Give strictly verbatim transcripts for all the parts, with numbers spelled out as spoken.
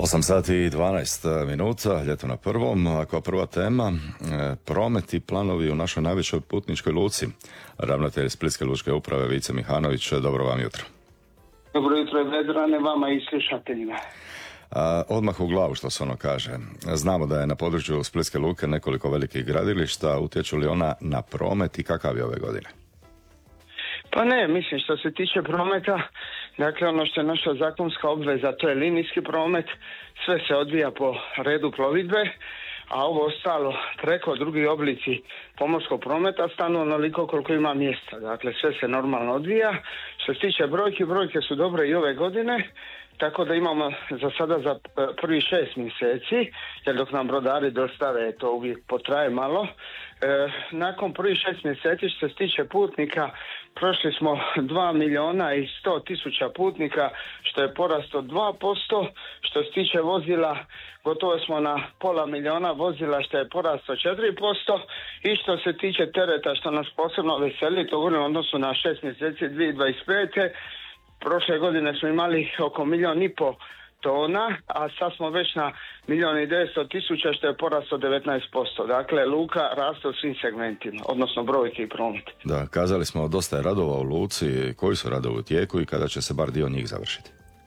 osam sati i dvanaest minuta, ljeto na prvom. Ako prva tema, promet i planovi u našoj najvećoj putničkoj luci. Ravnatelj Splitske lučke uprave Vice Mihanović, dobro vam jutro. Dobro jutro, Vedrane, vama i slušateljima. A, odmah u glavu, što se ono kaže. Znamo da je na području Splitske luke nekoliko velikih gradilišta. Utječu li ona na promet i kakav je ove godine? Pa ne, mislim što se tiče prometa, dakle ono što je naša zakonska obveza, to je linijski promet, sve se odvija po redu plovidbe, a ovo ostalo preko drugi oblici pomorskog prometa stanu onoliko koliko ima mjesta. Dakle, sve se normalno odvija. Što se tiče brojke, brojke su dobre i ove godine, tako da imamo za sada za prvi šest mjeseci, jer dok nam brodari dostave, to uvijek potraje malo. E, nakon prvih šest mjeseci što se tiče putnika, prošli smo dva milijuna i sto tisuća putnika, što je porast od dva posto. Što se tiče vozila, gotovo smo na pola milijuna vozila, što je porast od četiri posto. I što se tiče tereta, što nas posebno veseli, to govorim u odnosu na šest mjeseci dvije tisuće dvadeset pete. Prošle godine smo imali oko milijun i po tona, a sad smo već na milijun i devetsto tisuća, što je porast od devetnaest posto. Dakle, luka raste u svim segmentima, odnosno brojke i promet. Da, kazali smo dosta je radova u luci. Koji su radovi u tijeku i kada će se bar dio njih završiti?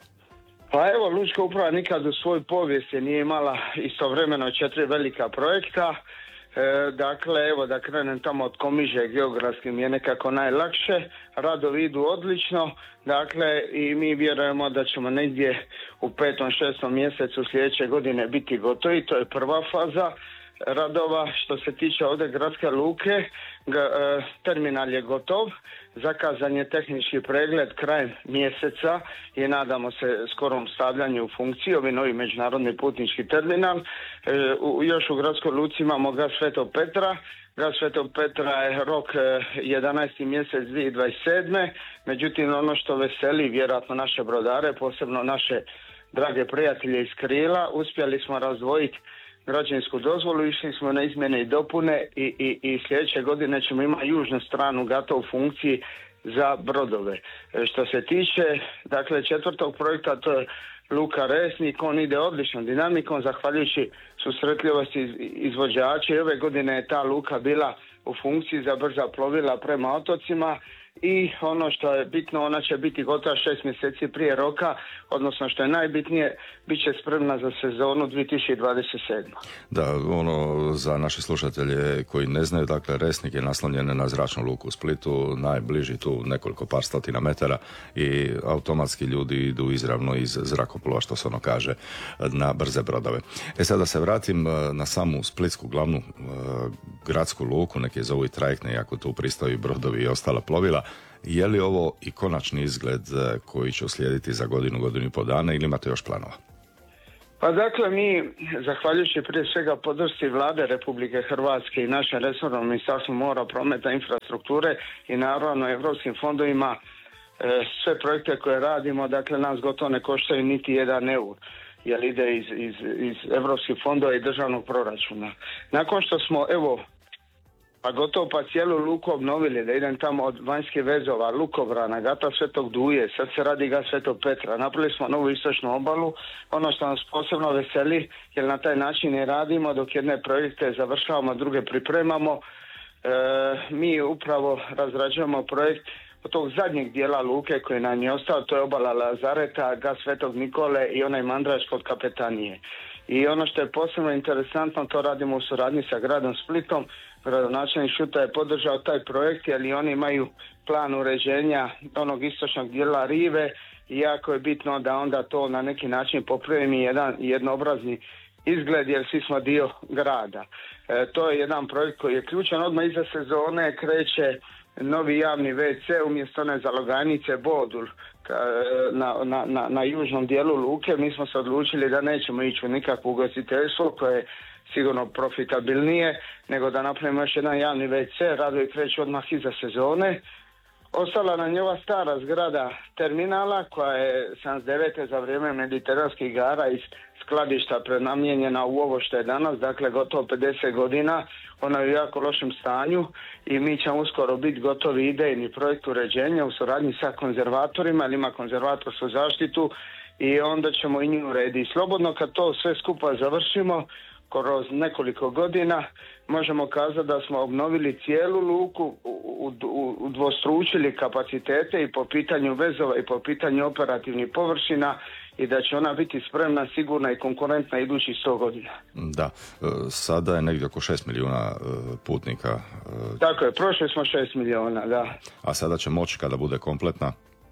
Pa evo, lučka uprava nikad u svoj povijesti nije imala istovremeno četiri velika projekta. E, dakle, evo da krenem tamo od Komiže, geografski mi je nekako najlakše, radovi idu odlično, dakle i mi vjerujemo da ćemo negdje u petom, šestom mjesecu sljedeće godine biti gotovi, to je prva faza radova. Što se tiče ovdje gradske luke, g, e, terminal je gotov, zakazan je tehnički pregled krajem mjeseca i nadamo se skorom stavljanju u funkciju ovi novi međunarodni putnički terminal. E, u, još u gradskoj luci imamo gas Svetog Petra. Gas Svetog Petra je rok jedanaesti mjesec dvije tisuće dvadeset sedme. Međutim, ono što veseli vjerojatno naše brodare, posebno naše drage prijatelje iz Krila, uspjeli smo razdvojiti građevinsku dozvolu, išli smo na izmjene i dopune i, i, i sljedeće godine ćemo imati južnu stranu gatovu funkciji za brodove. E, što se tiče dakle četvrtog projekta, to je Luka Resnik, on ide odličnom dinamikom zahvaljujući susretljivosti iz, izvođača. Ove godine je ta luka bila u funkciji za brza plovila prema otocima i ono što je bitno, ona će biti gotova šest mjeseci prije roka, odnosno što je najbitnije, bit će spremna za sezonu dvije tisuće dvadeset sedme. Da, ono za naše slušatelje koji ne znaju, dakle Resnik je naslonjen na zračnu luku u Splitu, najbliži tu nekoliko par stotina metara i automatski ljudi idu izravno iz zrakoplova, što se ono kaže, na brze brodove. E sad da se vratim na samu splitsku glavnu uh, gradsku luku, neke zovu i trajektne, iako tu pristaju brodovi i ostala plovila. Je li ovo i konačni izgled koji će uslijediti za godinu, godinu i pol dana ili imate još planova? Pa dakle mi, zahvaljujući prije svega podršci Vlade Republike Hrvatske i našem resornom Ministarstvu mora, prometa, infrastrukture i naravno evropskim fondovima, e, sve projekte koje radimo, dakle nas gotovo ne koštaju niti jedan eur, jer ide iz, iz, iz evropskih fondova i državnog proračuna. Nakon što smo, evo, pa gotovo pa cijelu luku obnovili, da idem tamo od vanjskih vezova, lukobrana, gata Svetog Duje, sad se radi gas Svetog Petra, napravili smo novu istočnu obalu. Ono što nas posebno veseli, jer na taj način i radimo, dok jedne projekte završavamo, druge pripremamo. E, mi upravo razrađujemo projekt od tog zadnjeg dijela luke koji nam je ostao, to je obala Lazareta, gas Svetog Nikole i onaj mandrač kod kapetanije. I ono što je posebno interesantno, to radimo u suradnji sa gradom Splitom. Gradonačelnik Šuta je podržao taj projekt, jer i oni imaju plan uređenja onog istočnog dijela rive i jako je bitno da onda to na neki način popremi jedan jednoobrazni izgled, jer svi smo dio grada. E, to je jedan projekt koji je ključan. Odmah iza sezone kreće novi javni ve ce umjesto one zalogajnice Bodul na, na, na, na južnom dijelu luke. Mi smo se odlučili da nećemo ići u nikakvo ugostiteljstvo koje je sigurno profitabilnije, nego da napravimo još jedan javni ve ce. Radovi kreću odmah iza sezone. Ostala nam je ova stara zgrada terminala koja je sedamdeset devete za vrijeme mediteranskih igara iz skladišta prenamijenjena u ovo što je danas, dakle gotovo pedeset godina. Ona je u jako lošem stanju i mi ćemo uskoro biti gotovi idejni projekt uređenja u suradnji sa konzervatorima, jer ima konzervatorsku zaštitu i onda ćemo i nju urediti. Slobodno kad to sve skupa završimo, kroz nekoliko godina, možemo kazati da smo obnovili cijelu luku, udvostručili kapacitete i po pitanju vezova i po pitanju operativnih površina i da će ona biti spremna, sigurna i konkurentna idućih sto godina. Da, sada je negdje oko šest milijuna putnika. Tako je, prošli smo šest milijuna, da. A sada će moći kada bude kompletna?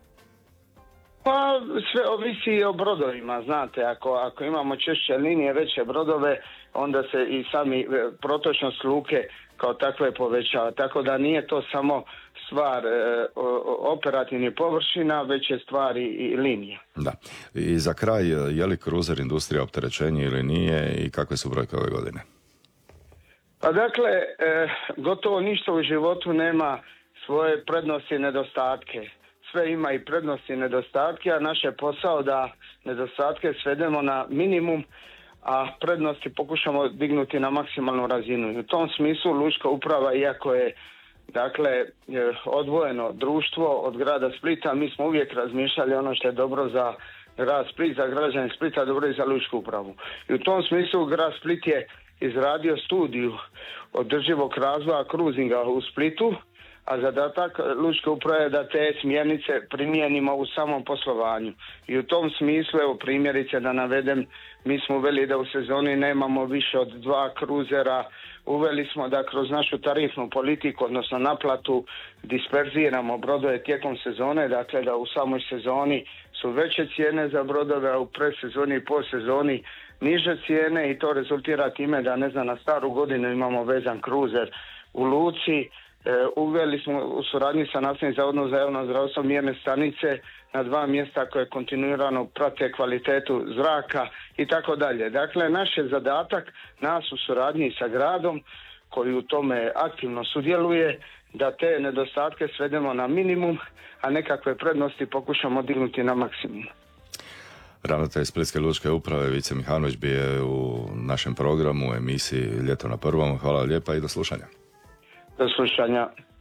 Pa sve ovisi o brodovima, znate, ako, ako imamo češće linije, veće brodove, onda se i sami protočnost luke kao takve povećava, tako da nije to samo stvar e, operativnih površina, već je stvar i, i linija. Da. I za kraj, je li kruzer industrija opterećenje ili nije i kakve su brojke ove godine? Pa dakle, e, gotovo ništa u životu nema svoje prednosti i nedostatke. Sve ima i prednosti i nedostatke, a naš je posao da nedostatke svedemo na minimum, a prednosti pokušamo dignuti na maksimalnu razinu. I u tom smislu lučka uprava, iako je dakle odvojeno društvo od grada Splita, mi smo uvijek razmišljali ono što je dobro za grad Split, za građane Splita, dobro i za lučku upravu. I u tom smislu grad Split je izradio studiju održivog razvoja cruisinga u Splitu, a zadatak lučke uprave je da te smjernice primijenimo u samom poslovanju. I u tom smislu, evo primjerice da navedem, mi smo uveli da u sezoni nemamo više od dva kruzera, uveli smo da kroz našu tarifnu politiku, odnosno naplatu, disperziramo brodove tijekom sezone, dakle da u samoj sezoni su veće cijene za brodove, a u predsezoni i posezoni niže cijene i to rezultira time da, ne znam, na staru godinu imamo vezan kruzer u luci. E, uveli smo u suradnji sa Nacionalnim zavodom za javno zdravstvo mjerne stanice na dva mjesta koje kontinuirano prate kvalitetu zraka i tako dalje. Dakle, naš je zadatak, nas u suradnji sa gradom koji u tome aktivno sudjeluje, da te nedostatke svedemo na minimum, a nekakve prednosti pokušamo dignuti na maksimum. Ravnatelj Splitske lučke uprave Vice Mihanović bio je u našem programu, emisiji Ljeto na prvom. Hvala lijepa i do slušanja. Do slušanja.